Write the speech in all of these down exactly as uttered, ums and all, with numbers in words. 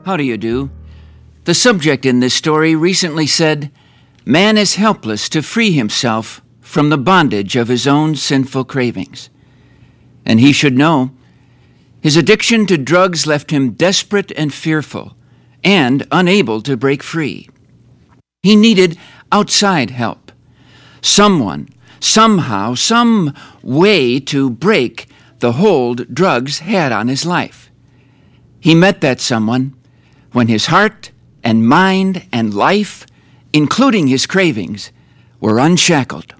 How do you do? The subject in this story recently said, "Man is helpless to free himself from the bondage of his own sinful cravings." And he should know, his addiction to drugs left him desperate and fearful, and unable to break free. He needed outside help. Someone, somehow, some way to break the hold drugs had on his life. He met that someone when his heart and mind and life, including his cravings, were unshackled.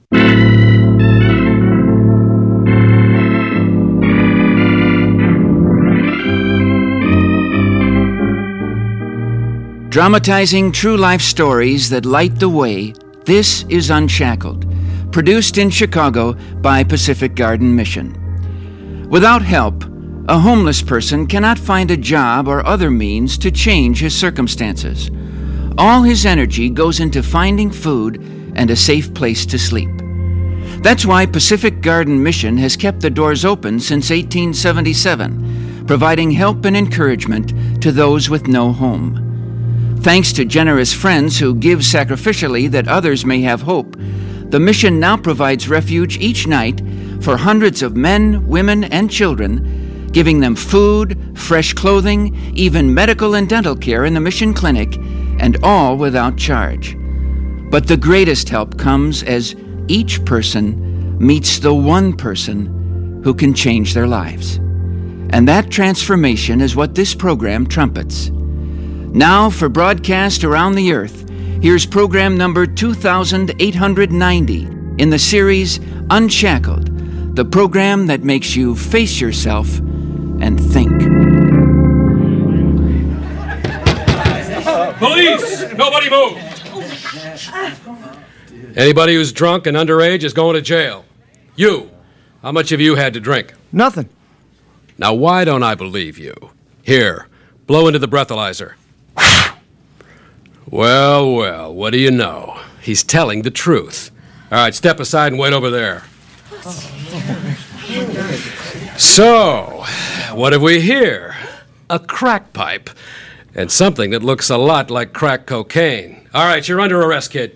Dramatizing true life stories that light the way, this is Unshackled, produced in Chicago by Pacific Garden Mission. Without help, a homeless person cannot find a job or other means to change his circumstances. All his energy goes into finding food and a safe place to sleep. That's why Pacific Garden Mission has kept the doors open since eighteen seventy-seven, providing help and encouragement to those with no home. Thanks to generous friends who give sacrificially that others may have hope, the mission now provides refuge each night for hundreds of men, women, and children, giving them food, fresh clothing, even medical and dental care in the mission clinic, and all without charge. But the greatest help comes as each person meets the one person who can change their lives. And that transformation is what this program trumpets. Now, for broadcast around the earth, here's program number two thousand eight hundred ninety in the series Unshackled, the program that makes you face yourself and think. Police! Nobody move! Anybody who's drunk and underage is going to jail. You, how much have you had to drink? Nothing. Now, why don't I believe you? Here, blow into the breathalyzer. Well, well, what do you know? He's telling the truth. All right, step aside and wait over there. So, what have we here? A crack pipe. And something that looks a lot like crack cocaine. All right, you're under arrest, kid.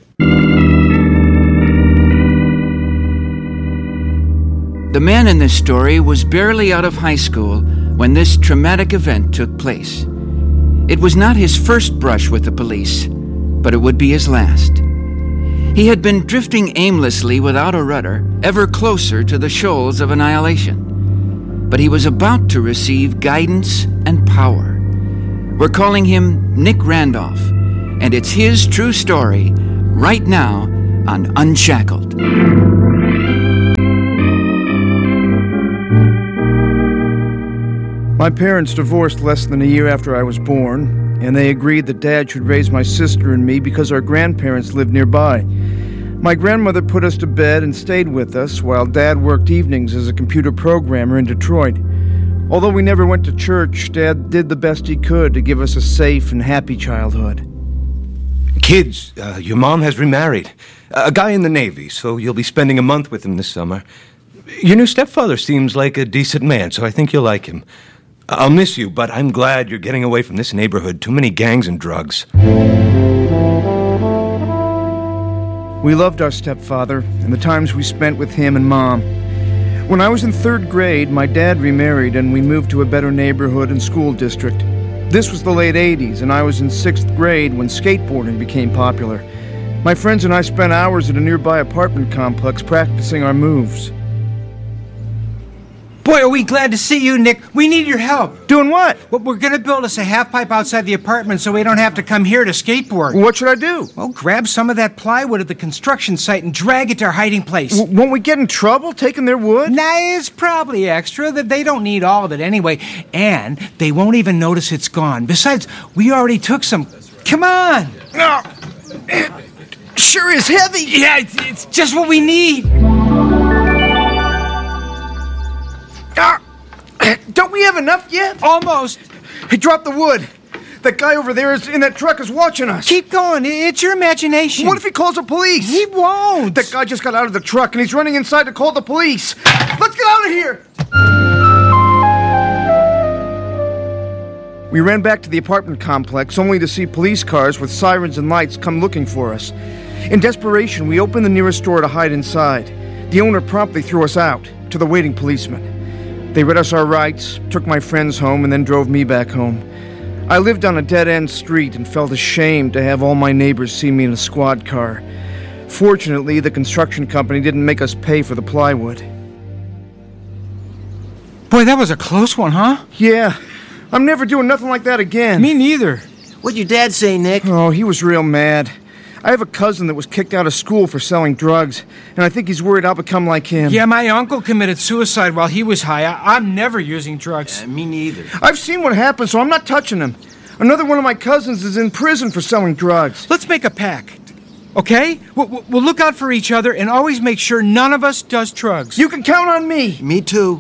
The man in this story was barely out of high school when this traumatic event took place. It was not his first brush with the police, but it would be his last. He had been drifting aimlessly without a rudder, ever closer to the shoals of annihilation. But he was about to receive guidance and power. We're calling him Nick Randolph, and it's his true story right now on Unshackled. My parents divorced less than a year after I was born, and they agreed that Dad should raise my sister and me because our grandparents lived nearby. My grandmother put us to bed and stayed with us while Dad worked evenings as a computer programmer in Detroit. Although we never went to church, Dad did the best he could to give us a safe and happy childhood. Kids, uh, your mom has remarried. A guy in the Navy, so you'll be spending a month with him this summer. Your new stepfather seems like a decent man, so I think you'll like him. I'll miss you, but I'm glad you're getting away from this neighborhood. Too many gangs and drugs. We loved our stepfather and the times we spent with him and Mom. When I was in third grade, my dad remarried and we moved to a better neighborhood and school district. This was the late eighties, and I was in sixth grade when skateboarding became popular. My friends and I spent hours at a nearby apartment complex practicing our moves. Boy, are we glad to see you, Nick. We need your help. Doing what? Well, we're going to build us a half-pipe outside the apartment so we don't have to come here to skateboard. What should I do? Well, grab some of that plywood at the construction site and drag it to our hiding place. W- won't we get in trouble taking their wood? Nah, it's probably extra. That they don't need all of it anyway. And they won't even notice it's gone. Besides, we already took some. Come on. No. It sure is heavy. Yeah, it's, it's just what we need. Ah, don't we have enough yet? Almost. Hey, drop the wood. That guy over there is in that truck is watching us. Keep going. It's your imagination. What if he calls the police? He won't. That guy just got out of the truck and he's running inside to call the police. Let's get out of here. We ran back to the apartment complex only to see police cars with sirens and lights come looking for us. In desperation, we opened the nearest door to hide inside. The owner promptly threw us out to the waiting policemen. They read us our rights, took my friends home, and then drove me back home. I lived on a dead-end street and felt ashamed to have all my neighbors see me in a squad car. Fortunately, the construction company didn't make us pay for the plywood. Boy, that was a close one, huh? Yeah, I'm never doing nothing like that again. Me neither. What'd your dad say, Nick? Oh, he was real mad. I have a cousin that was kicked out of school for selling drugs, and I think he's worried I'll become like him. Yeah, my uncle committed suicide while he was high. I- I'm never using drugs. Uh, me neither. I've seen what happened, so I'm not touching him. Another one of my cousins is in prison for selling drugs. Let's make a pact, okay? We'll, we'll look out for each other and always make sure none of us does drugs. You can count on me. Me too.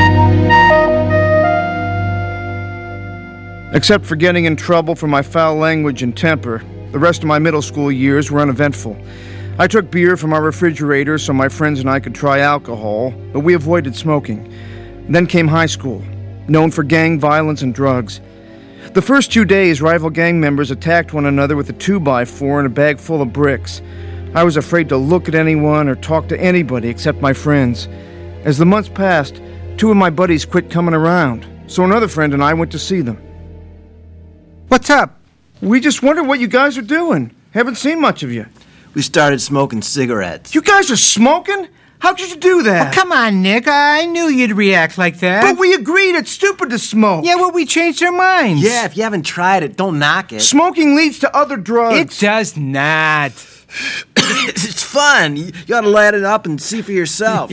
Except for getting in trouble for my foul language and temper, the rest of my middle school years were uneventful. I took beer from our refrigerator so my friends and I could try alcohol, but we avoided smoking. Then came high school, known for gang violence and drugs. The first two days, rival gang members attacked one another with a two by four and a bag full of bricks. I was afraid to look at anyone or talk to anybody except my friends. As the months passed, two of my buddies quit coming around, so another friend and I went to see them. What's up? We just wondered what you guys are doing. Haven't seen much of you. We started smoking cigarettes. You guys are smoking? How could you do that? Oh, come on, Nick. I knew you'd react like that. But we agreed it's stupid to smoke. Yeah, well, we changed our minds. Yeah, if you haven't tried it, don't knock it. Smoking leads to other drugs. It does not. It's fun. You, you ought to light it up and see for yourself.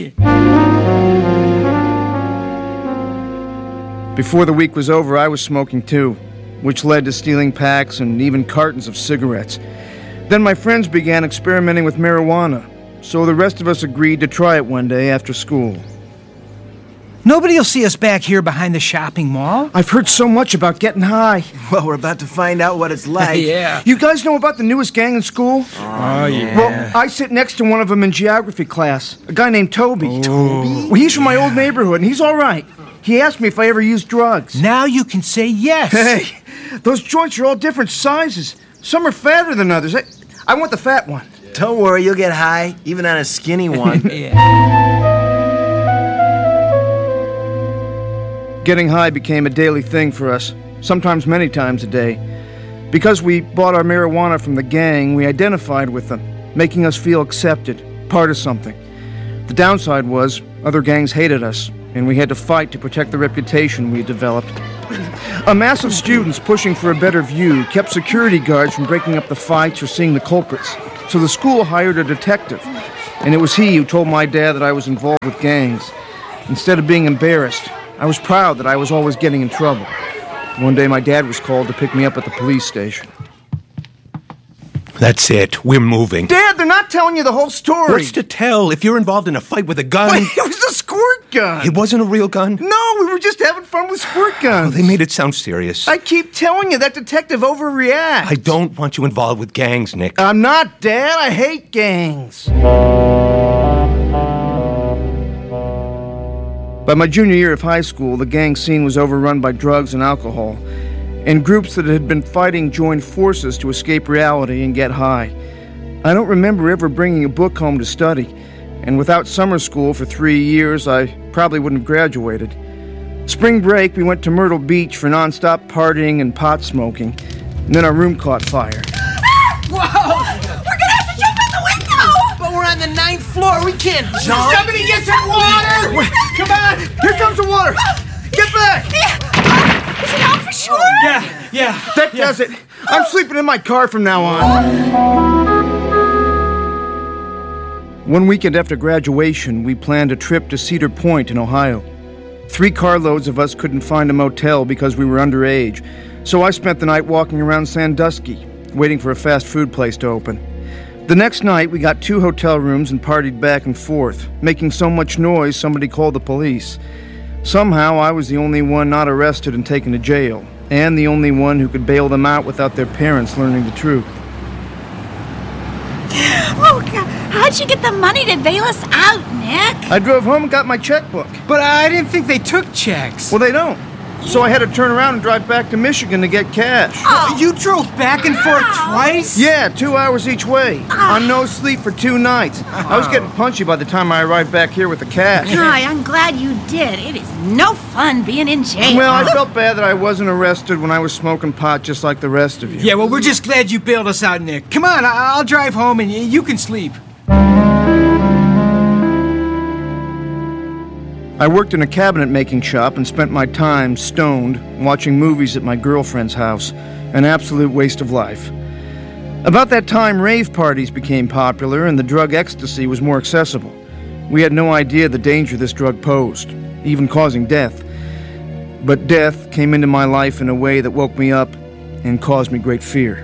Before the week was over, I was smoking too, which led to stealing packs and even cartons of cigarettes. Then my friends began experimenting with marijuana, so the rest of us agreed to try it one day after school. Nobody will see us back here behind the shopping mall. I've heard so much about getting high. Well, we're about to find out what it's like. Yeah. You guys know about the newest gang in school? Oh, yeah. Well, I sit next to one of them in geography class, a guy named Toby. Toby? Well, he's from my old neighborhood, and he's all right. He asked me if I ever used drugs. Now you can say yes. Hey, those joints are all different sizes. Some are fatter than others. I, I want the fat one. Don't worry, you'll get high, even on a skinny one. Yeah. Getting high became a daily thing for us, sometimes many times a day. Because we bought our marijuana from the gang, we identified with them, making us feel accepted, part of something. The downside was, other gangs hated us, and we had to fight to protect the reputation we had developed. A mass of students pushing for a better view kept security guards from breaking up the fights or seeing the culprits, so the school hired a detective, and it was he who told my dad that I was involved with gangs. Instead of being embarrassed, I was proud that I was always getting in trouble. One day my dad was called to pick me up at the police station. That's it. We're moving. Dad, they're not telling you the whole story. What's to tell? If you're involved in a fight with a gun... Wait, it was a squirt gun. It wasn't a real gun? No, we were just having fun with squirt guns. Oh, they made it sound serious. I keep telling you, that detective overreacts. I don't want you involved with gangs, Nick. I'm not, Dad. I hate gangs. By my junior year of high school, the gang scene was overrun by drugs and alcohol, and groups that had been fighting joined forces to escape reality and get high. I don't remember ever bringing a book home to study, and without summer school for three years, I probably wouldn't have graduated. Spring break, we went to Myrtle Beach for nonstop partying and pot smoking, and then our room caught fire. Whoa! We're gonna have to jump out the window! But we're on the ninth floor. We can't jump. Somebody get some water! Wait, come on! Here comes the water! Get back! Uh, is it out for sure? Yeah, yeah. That does it. I'm sleeping in my car from now on. One weekend after graduation, we planned a trip to Cedar Point in Ohio. Three carloads of us couldn't find a motel because we were underage, so I spent the night walking around Sandusky, waiting for a fast food place to open. The next night, we got two hotel rooms and partied back and forth, making so much noise somebody called the police. Somehow, I was the only one not arrested and taken to jail, and the only one who could bail them out without their parents learning the truth. Oh, God. How'd you get the money to bail us out, Nick? I drove home and got my checkbook. But I didn't think they took checks. Well, they don't. so I had to turn around and drive back to Michigan to get cash. Oh. You drove back and forth twice? Yeah, two hours each way. Oh. On no sleep for two nights. I was getting punchy by the time I arrived back here with the cash. Hi, I'm glad you did. It is no fun being in jail. Well, I felt bad that I wasn't arrested when I was smoking pot just like the rest of you. Yeah, well, we're just glad you bailed us out, Nick. Come on, I- I'll drive home and y- you can sleep. I worked in a cabinet-making shop and spent my time stoned watching movies at my girlfriend's house, an absolute waste of life. About that time, rave parties became popular and the drug ecstasy was more accessible. We had no idea the danger this drug posed, even causing death. But death came into my life in a way that woke me up and caused me great fear.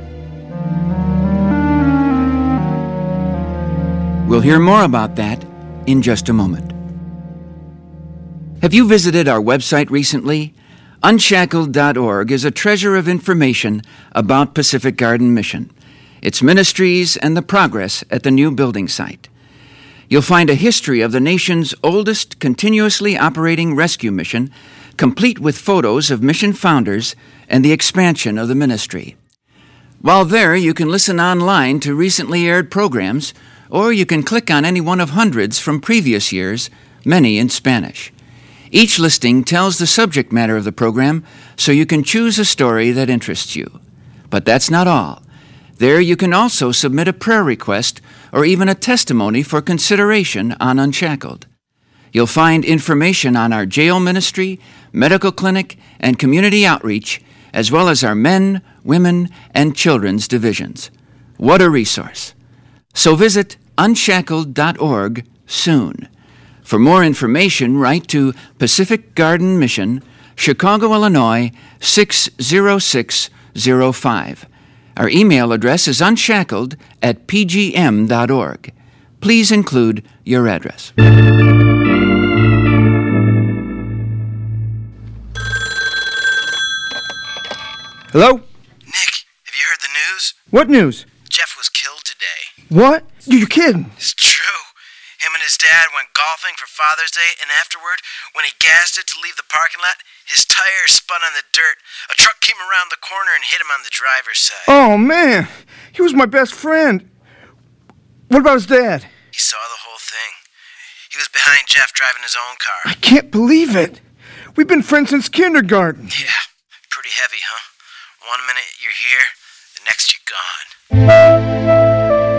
We'll hear more about that in just a moment. Have you visited our website recently? Unshackled dot org is a treasure of information about Pacific Garden Mission, its ministries, and the progress at the new building site. You'll find a history of the nation's oldest continuously operating rescue mission, complete with photos of mission founders and the expansion of the ministry. While there, you can listen online to recently aired programs, or you can click on any one of hundreds from previous years, many in Spanish. Each listing tells the subject matter of the program, so you can choose a story that interests you. But that's not all. There you can also submit a prayer request or even a testimony for consideration on Unshackled. You'll find information on our jail ministry, medical clinic, and community outreach, as well as our men, women, and children's divisions. What a resource. So visit unshackled dot org soon. For more information, write to Pacific Garden Mission, Chicago, Illinois, six zero six zero five. Our email address is unshackled at p g m dot org. Please include your address. Hello? Nick, have you heard the news? What news? Jeff was killed today. What? You're kidding. It's true. Him and his dad went golfing for Father's Day, and afterward, when he gassed it to leave the parking lot, his tires spun on the dirt. A truck came around the corner and hit him on the driver's side. Oh, man. He was my best friend. What about his dad? He saw the whole thing. He was behind Jeff driving his own car. I can't believe it. We've been friends since kindergarten. Yeah, pretty heavy, huh? One minute you're here, the next you're gone.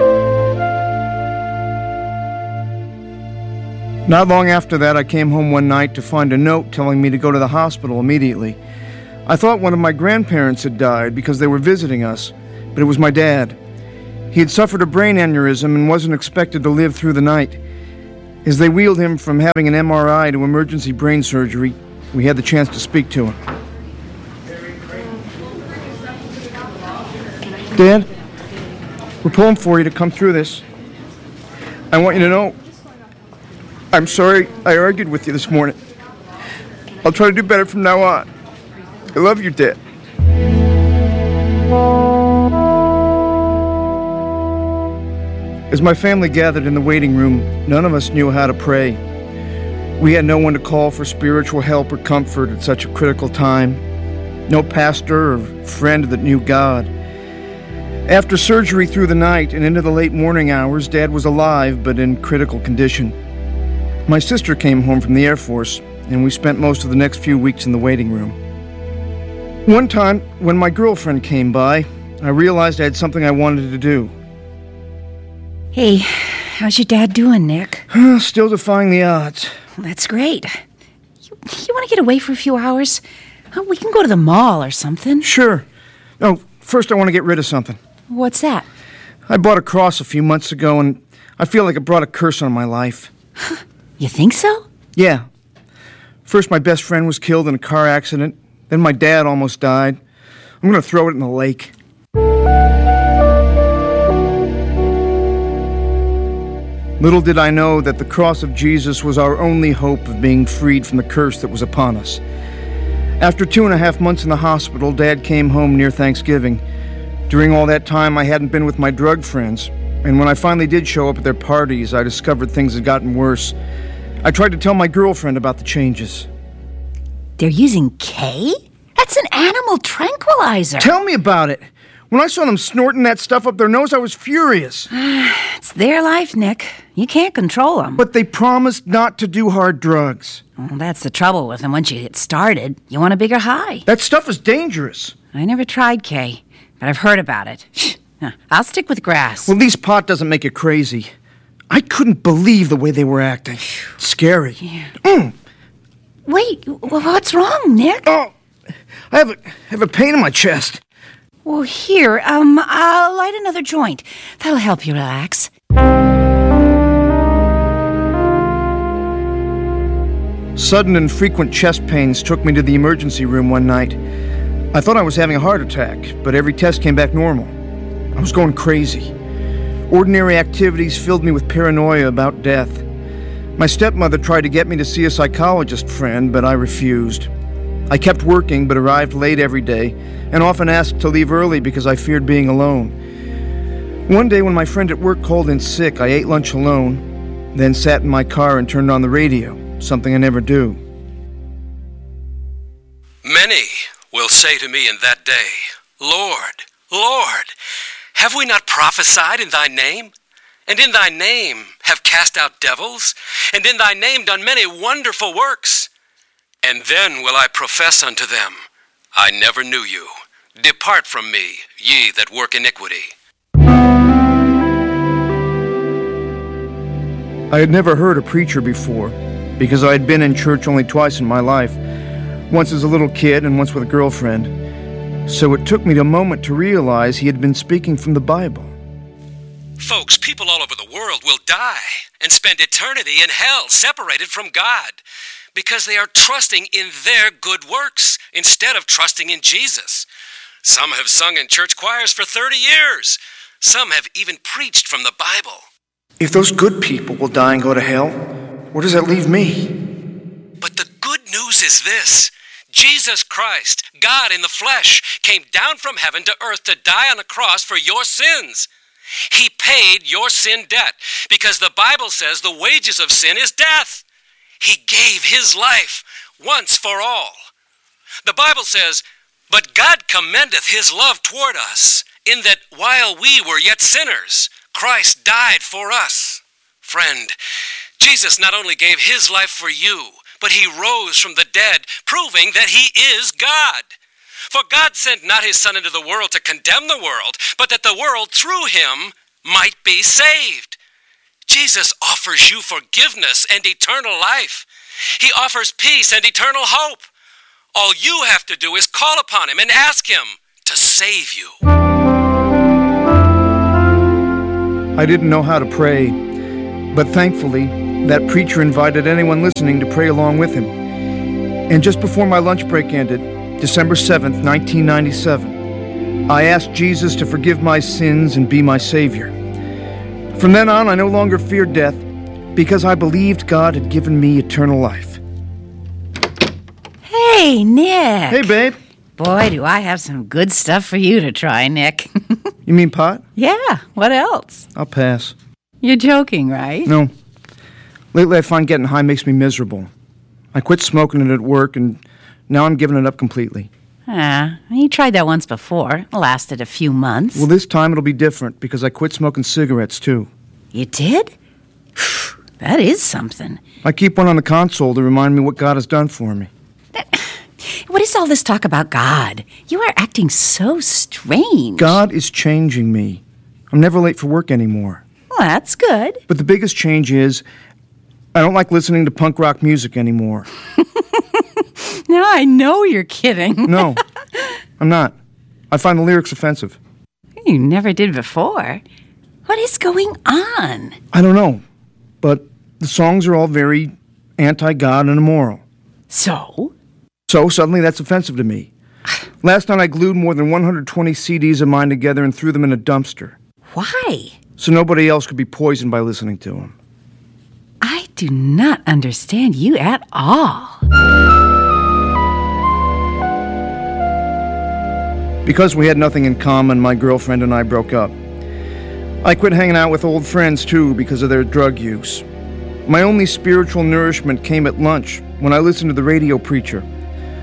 Not long after that, I came home one night to find a note telling me to go to the hospital immediately. I thought one of my grandparents had died because they were visiting us, but it was my dad. He had suffered a brain aneurysm and wasn't expected to live through the night. As they wheeled him from having an M R I to emergency brain surgery, we had the chance to speak to him. Dad, we're pulling for you to come through this. I want you to know, I'm sorry I argued with you this morning. I'll try to do better from now on. I love you, Dad. As my family gathered in the waiting room, none of us knew how to pray. We had no one to call for spiritual help or comfort at such a critical time. No pastor or friend that knew God. After surgery through the night and into the late morning hours, Dad was alive but in critical condition. My sister came home from the Air Force, and we spent most of the next few weeks in the waiting room. One time, when my girlfriend came by, I realized I had something I wanted to do. Hey, how's your dad doing, Nick? Still defying the odds. Well, that's great. You, you want to get away for a few hours? Oh, we can go to the mall or something. Sure. No, first I want to get rid of something. What's that? I bought a cross a few months ago, and I feel like it brought a curse on my life. You think so? Yeah. First, my best friend was killed in a car accident. Then my dad almost died. I'm going to throw it in the lake. Little did I know that the cross of Jesus was our only hope of being freed from the curse that was upon us. After two and a half months in the hospital, Dad came home near Thanksgiving. During all that time, I hadn't been with my drug friends, and when I finally did show up at their parties, I discovered things had gotten worse. I tried to tell my girlfriend about the changes. They're using K? That's an animal tranquilizer. Tell me about it. When I saw them snorting that stuff up their nose, I was furious. It's their life, Nick. You can't control them. But they promised not to do hard drugs. Well, that's the trouble with them. Once you get started, you want a bigger high. That stuff is dangerous. I never tried K, but I've heard about it. I'll stick with grass. Well, at least pot doesn't make you crazy. I couldn't believe the way they were acting. Scary. Yeah. Mm. Wait, what's wrong, Nick? Oh, I have a, I have a pain in my chest. Well, here, um, I'll light another joint. That'll help you relax. Sudden and frequent chest pains took me to the emergency room one night. I thought I was having a heart attack, but every test came back normal. I was going crazy. Ordinary activities filled me with paranoia about death. My stepmother tried to get me to see a psychologist friend, but I refused. I kept working, but arrived late every day, and often asked to leave early because I feared being alone. One day when my friend at work called in sick, I ate lunch alone, then sat in my car and turned on the radio, something I never do. Many will say to me in that day, Lord, Lord, have we not prophesied in thy name? And in thy name have cast out devils? And in thy name done many wonderful works? And then will I profess unto them, I never knew you. Depart from me, ye that work iniquity. I had never heard a preacher before, because I had been in church only twice in my life, once as a little kid and once with a girlfriend. So it took me a moment to realize he had been speaking from the Bible. Folks, people all over the world will die and spend eternity in hell, separated from God, because they are trusting in their good works instead of trusting in Jesus. Some have sung in church choirs for thirty years. Some have even preached from the Bible. If those good people will die and go to hell, where does that leave me? But the good news is this. Jesus Christ, God in the flesh, came down from heaven to earth to die on a cross for your sins. He paid your sin debt because the Bible says the wages of sin is death. He gave his life once for all. The Bible says, but God commendeth his love toward us, in that while we were yet sinners, Christ died for us. Friend, Jesus not only gave his life for you, but he rose from the dead, proving that he is God. For God sent not his Son into the world to condemn the world, but that the world through him might be saved. Jesus offers you forgiveness and eternal life. He offers peace and eternal hope. All you have to do is call upon him and ask him to save you. I didn't know how to pray, but thankfully, that preacher invited anyone listening to pray along with him. And just before my lunch break ended, December seventh, nineteen ninety-seven, I asked Jesus to forgive my sins and be my Savior. From then on, I no longer feared death because I believed God had given me eternal life. Hey, Nick. Hey, babe. Boy, do I have some good stuff for you to try, Nick. You mean pot? Yeah, what else? I'll pass. You're joking, right? No. Lately, I find getting high makes me miserable. I quit smoking it at work, and now I'm giving it up completely. Ah, you tried that once before. It lasted a few months. Well, this time it'll be different, because I quit smoking cigarettes, too. You did? That is something. I keep one on the console to remind me what God has done for me. What is all this talk about God? You are acting so strange. God is changing me. I'm never late for work anymore. Well, that's good. But the biggest change is I don't like listening to punk rock music anymore. Now I know you're kidding. No, I'm not. I find the lyrics offensive. You never did before. What is going on? I don't know, but the songs are all very anti-God and immoral. So? So suddenly that's offensive to me. Last night I glued more than one hundred twenty C Ds of mine together and threw them in a dumpster. Why? So nobody else could be poisoned by listening to them. I do not understand you at all. Because we had nothing in common, my girlfriend and I broke up. I quit hanging out with old friends, too, because of their drug use. My only spiritual nourishment came at lunch, when I listened to the radio preacher.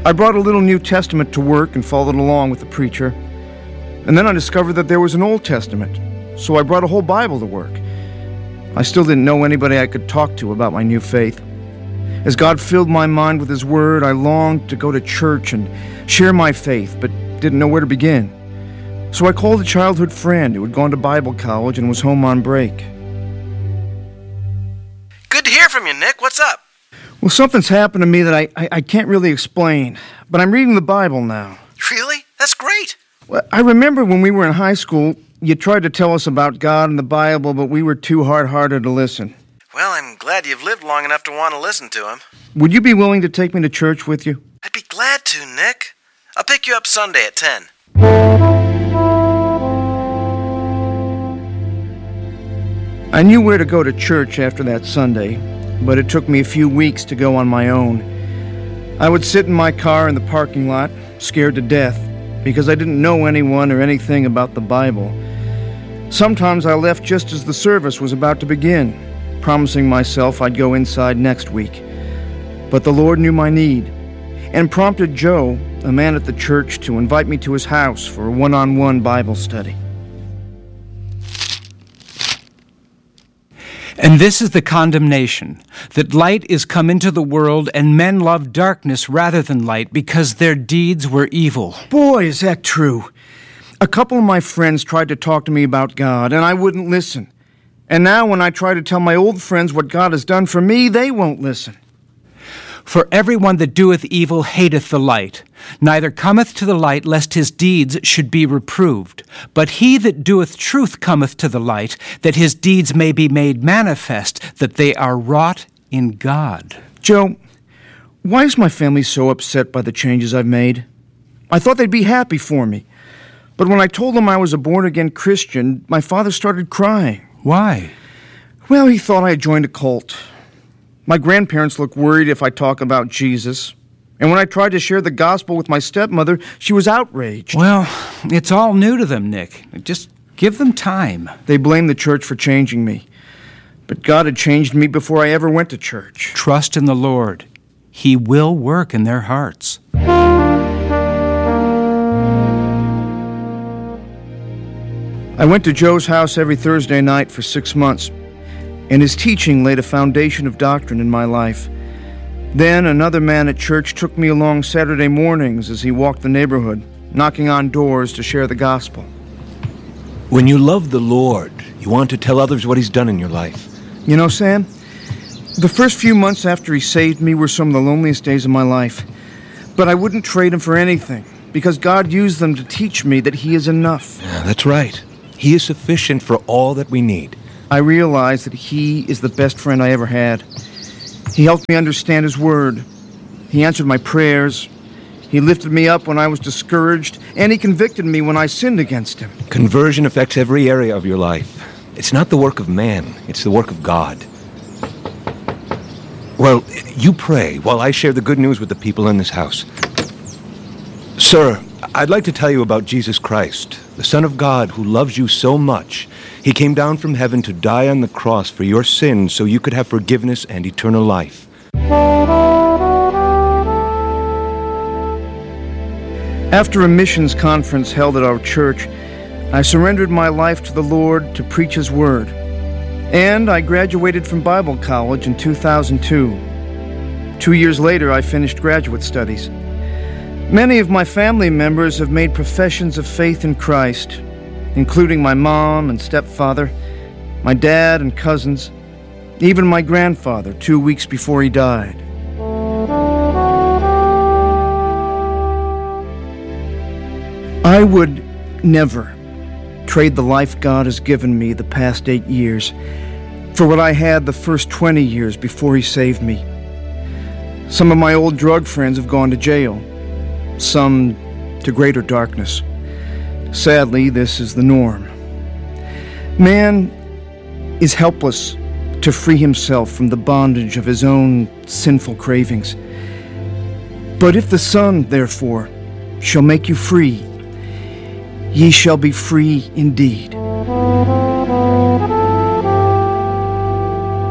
I brought a little New Testament to work and followed along with the preacher. And then I discovered that there was an Old Testament, so I brought a whole Bible to work. I still didn't know anybody I could talk to about my new faith. As God filled my mind with His Word, I longed to go to church and share my faith, but didn't know where to begin. So I called a childhood friend who had gone to Bible college and was home on break. Good to hear from you, Nick. What's up? Well, something's happened to me that I, I, I can't really explain, but I'm reading the Bible now. Really? That's great. Well, I remember when we were in high school, you tried to tell us about God and the Bible, but we were too hard-hearted to listen. Well, I'm glad you've lived long enough to want to listen to him. Would you be willing to take me to church with you? I'd be glad to, Nick. I'll pick you up Sunday at ten. I knew where to go to church after that Sunday, but it took me a few weeks to go on my own. I would sit in my car in the parking lot, scared to death, because I didn't know anyone or anything about the Bible. Sometimes I left just as the service was about to begin, promising myself I'd go inside next week. But the Lord knew my need, and prompted Joe, a man at the church, to invite me to his house for a one-on-one Bible study. And this is the condemnation, that light is come into the world, and men love darkness rather than light, because their deeds were evil. Boy, is that true. A couple of my friends tried to talk to me about God, and I wouldn't listen. And now when I try to tell my old friends what God has done for me, they won't listen. For everyone that doeth evil hateth the light, neither cometh to the light, lest his deeds should be reproved. But he that doeth truth cometh to the light, that his deeds may be made manifest, that they are wrought in God. Joe, why is my family so upset by the changes I've made? I thought they'd be happy for me. But when I told them I was a born-again Christian, my father started crying. Why? Well, he thought I had joined a cult. My grandparents look worried if I talk about Jesus. And when I tried to share the gospel with my stepmother, she was outraged. Well, it's all new to them, Nick. Just give them time. They blame the church for changing me. But God had changed me before I ever went to church. Trust in the Lord. He will work in their hearts. I went to Joe's house every Thursday night for six months. And his teaching laid a foundation of doctrine in my life. Then another man at church took me along Saturday mornings as he walked the neighborhood, knocking on doors to share the gospel. When you love the Lord, you want to tell others what He's done in your life. You know, Sam, the first few months after He saved me were some of the loneliest days of my life. But I wouldn't trade Him for anything, because God used them to teach me that He is enough. Yeah, that's right. He is sufficient for all that we need. I realized that He is the best friend I ever had. He helped me understand His Word. He answered my prayers. He lifted me up when I was discouraged, and He convicted me when I sinned against Him. Conversion affects every area of your life. It's not the work of man, it's the work of God. Well, you pray while I share the good news with the people in this house. Sir, I'd like to tell you about Jesus Christ, the Son of God who loves you so much. He came down from heaven to die on the cross for your sins so you could have forgiveness and eternal life. After a missions conference held at our church, I surrendered my life to the Lord to preach His Word. And I graduated from Bible college in two thousand two. Two years later, I finished graduate studies. Many of my family members have made professions of faith in Christ, including my mom and stepfather, my dad and cousins, even my grandfather two weeks before he died. I would never trade the life God has given me the past eight years for what I had the first twenty years before He saved me. Some of my old drug friends have gone to jail, some to greater darkness. Sadly, this is the norm. Man is helpless to free himself from the bondage of his own sinful cravings. But if the Son, therefore, shall make you free, ye shall be free indeed.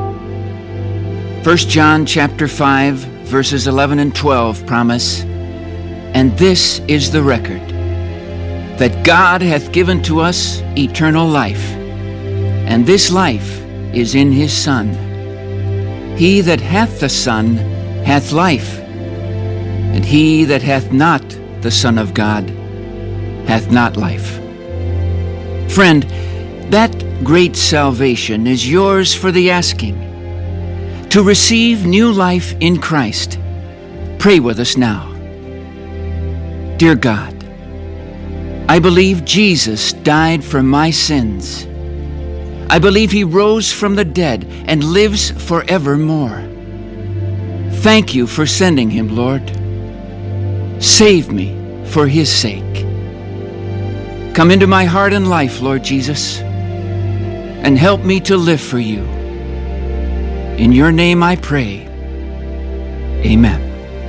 First John chapter five, verses eleven and twelve promise, And this is the record, that God hath given to us eternal life, and this life is in his Son. He that hath the Son hath life, and he that hath not the Son of God hath not life. Friend, that great salvation is yours for the asking. To receive new life in Christ, pray with us now. Dear God, I believe Jesus died for my sins. I believe he rose from the dead and lives forevermore. Thank you for sending him, Lord. Save me for his sake. Come into my heart and life, Lord Jesus, and help me to live for you. In your name I pray. Amen.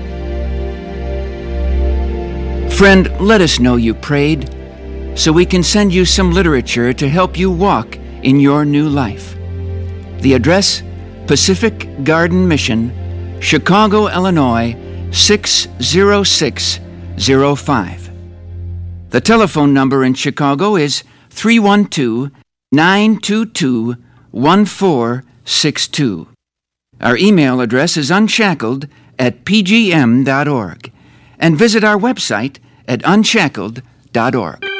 Friend, let us know you prayed, so we can send you some literature to help you walk in your new life. The address, Pacific Garden Mission, Chicago, Illinois, six zero six zero five. The telephone number in Chicago is three one two, nine two two, one four six two. Our email address is unshackled at p g m dot org, and visit our website at unshackled dot org.